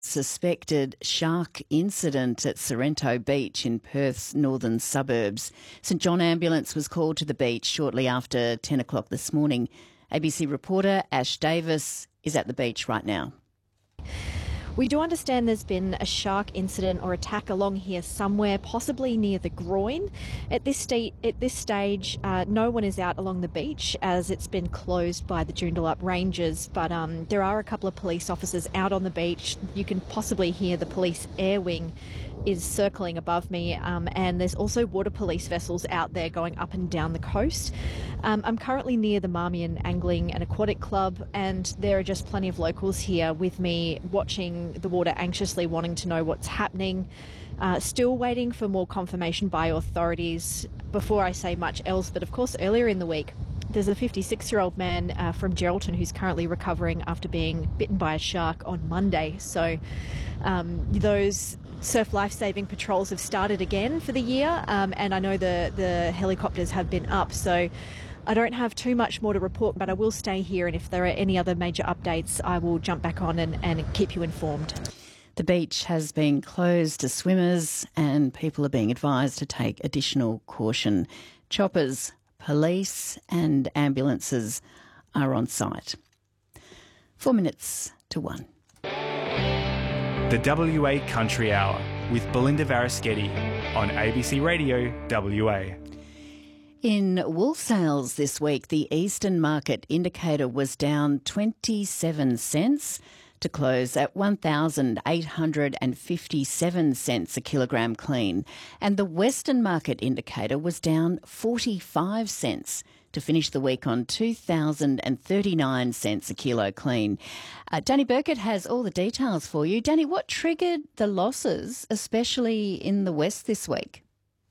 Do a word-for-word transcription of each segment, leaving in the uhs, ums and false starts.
Suspected shark incident at Sorrento Beach in Perth's northern suburbs. St John Ambulance was called to the beach shortly after ten o'clock this morning. A B C reporter Ash Davis is at the beach right now. We do understand there's been a shark incident or attack along here somewhere, possibly near the groin. At this, sta- at this stage, uh, no one is out along the beach as it's been closed by the Joondalup Rangers, but um, there are a couple of police officers out on the beach. You can possibly hear the police air wing is circling above me, um, and there's also water police vessels out there going up and down the coast. Um, I'm currently near the Marmion Angling and Aquatic Club, and there are just plenty of locals here with me watching the water anxiously, wanting to know what's happening. Uh, still waiting for more confirmation by authorities before I say much else, but of course earlier in the week there's a fifty-six-year-old man uh, from Geraldton who's currently recovering after being bitten by a shark on Monday. So um, those surf life-saving patrols have started again for the year, um, and I know the, the helicopters have been up, so I don't have too much more to report, but I will stay here, and if there are any other major updates, I will jump back on and, and keep you informed. The beach has been closed to swimmers and people are being advised to take additional caution. Choppers, police and ambulances are on site. Four minutes to one. The W A Country Hour with Belinda Varaschetti on A B C Radio W A. In wool sales this week, the Eastern Market Indicator was down twenty-seven cents to close at one thousand eight hundred fifty-seven cents a kilogram clean, and the Western Market Indicator was down forty-five cents to finish the week on two thousand thirty-nine cents a kilo clean. Uh, Danny Burkett has all the details for you. Danny, what triggered the losses, especially in the West this week?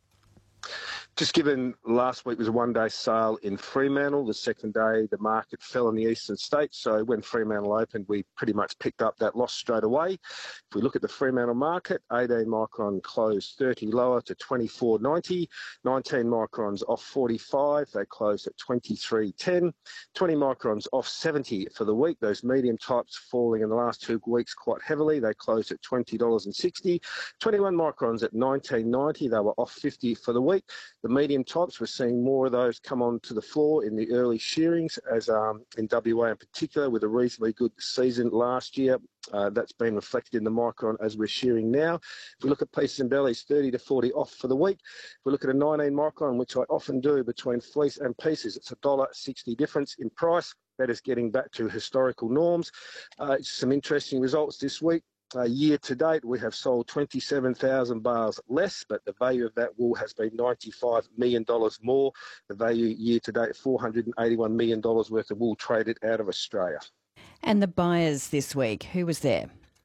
Just given last week was a one-day sale in Fremantle, the second day the market fell in the eastern states, so when Fremantle opened we pretty much picked up that loss straight away. If we look at the Fremantle market, eighteen micron closed thirty lower to twenty-four ninety, nineteen microns off forty-five, they closed at twenty-three ten, twenty microns off seventy for the week. Those medium types falling in the last two weeks quite heavily, they closed at twenty dollars sixty, twenty-one microns at nineteen ninety, they were off fifty for the week. The medium types, we're seeing more of those come onto the floor in the early shearings, as um, in W A in particular, with a reasonably good season last year. Uh, that's been reflected in the micron as we're shearing now. If we look at pieces and bellies, thirty to forty off for the week. If we look at a nineteen micron, which I often do between fleece and pieces, it's a one dollar sixty difference in price. That is getting back to historical norms. Uh, some interesting results this week. Uh, year to date, we have sold twenty-seven thousand bales less, but the value of that wool has been ninety-five million dollars more. The value year to date, four hundred eighty-one million dollars worth of wool traded out of Australia. And the buyers this week, who was there?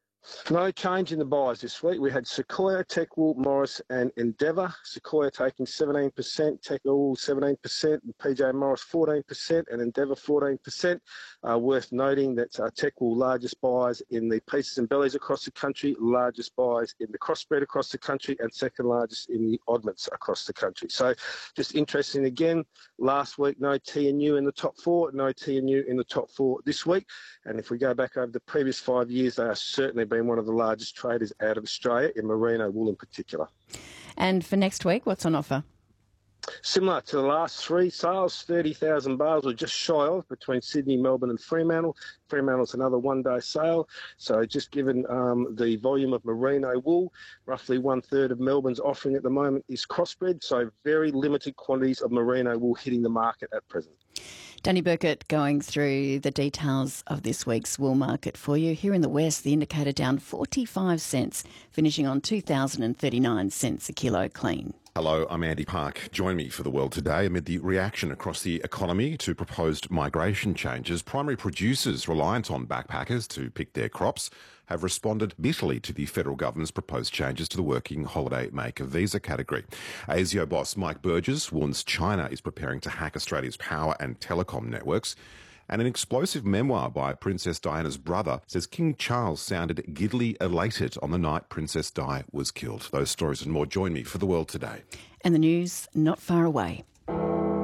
No change in the buyers this week. We had Sequoia, Techwool, Morris and Endeavour. Sequoia taking seventeen percent, Techwool seventeen percent, and P J Morris fourteen percent and Endeavour fourteen percent. Uh, worth noting that uh, Techwool largest buyers in the pieces and bellies across the country, largest buyers in the crossbred across the country and second largest in the oddments across the country. So just interesting again, last week no T N U in the top four, no T N U in the top four this week. And if we go back over the previous five years, they are certainly been one of the largest traders out of Australia, in merino wool in particular. And for next week, what's on offer? Similar to the last three sales, thirty thousand bales, or just shy of, between Sydney, Melbourne and Fremantle. Fremantle's another one-day sale. So just given um, the volume of merino wool, roughly one-third of Melbourne's offering at the moment is crossbred, so very limited quantities of merino wool hitting the market at present. Danny Burkett going through the details of this week's wool market for you. Here in the West, the indicator down forty-five cents, finishing on two thousand thirty-nine cents a kilo clean. Hello, I'm Andy Park. Join me for The World Today. Amid the reaction across the economy to proposed migration changes, primary producers reliant on backpackers to pick their crops have responded bitterly to the federal government's proposed changes to the working holiday maker visa category. ASIO boss Mike Burgess warns China is preparing to hack Australia's power and telecom networks. And an explosive memoir by Princess Diana's brother says King Charles sounded giddily elated on the night Princess Di was killed. Those stories and more. Join me for The World Today. And the news not far away.